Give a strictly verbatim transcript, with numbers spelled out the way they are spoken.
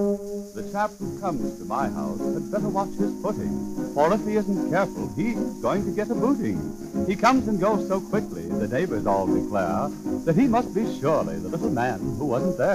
The chap who comes to my house had better watch his footing, for if he isn't careful, he's going to get a booting. He comes and goes so quickly, the neighbors all declare, that he must be surely the little man who wasn't there.